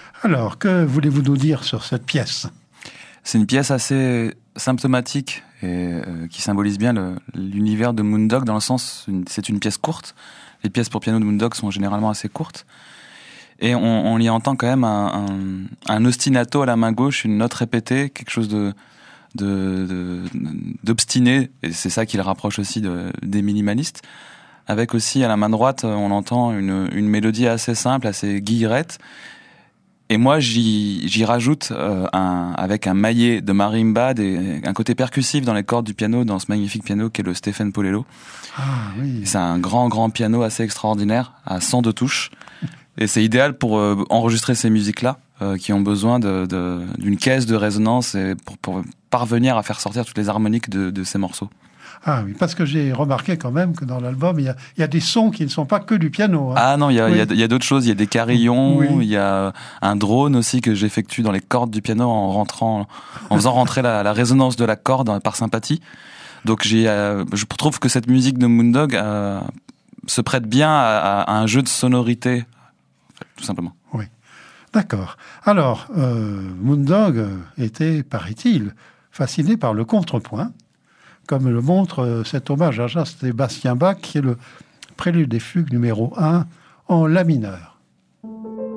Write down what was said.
Alors, que voulez-vous nous dire sur cette pièce ? C'est une pièce assez symptomatique et qui symbolise bien l'univers de Moondog, dans le sens, c'est une pièce courte. Les pièces pour piano de Moondog sont généralement assez courtes. Et on y entend quand même un ostinato à la main gauche, une note répétée, quelque chose d'obstiné, et c'est ça qui le rapproche aussi des minimalistes. Avec aussi à la main droite, on entend une mélodie assez simple, assez guillerette. Et moi, j'y rajoute avec un maillet de marimba, un côté percussif dans les cordes du piano, dans ce magnifique piano qu'est le Stephen Polello. Ah oui. C'est un grand piano assez extraordinaire, à 102 touches. Et c'est idéal pour enregistrer ces musiques-là, qui ont besoin d'une caisse de résonance et pour parvenir à faire sortir toutes les harmoniques de ces morceaux. Ah oui, parce que j'ai remarqué quand même que dans l'album, il y a des sons qui ne sont pas que du piano. Hein. Ah non, il y a d'autres choses. Il y a des carillons, oui. Il y a un drone aussi que j'effectue dans les cordes du piano en faisant rentrer la résonance de la corde par sympathie. Donc je trouve que cette musique de Moondog se prête bien à un jeu de sonorité, tout simplement. Oui, d'accord. Alors, Moondog était, paraît-il, fasciné par le contrepoint, comme le montre cet hommage à Jean-Sébastien Bach, qui est le prélude des fugues numéro 1 en la mineur.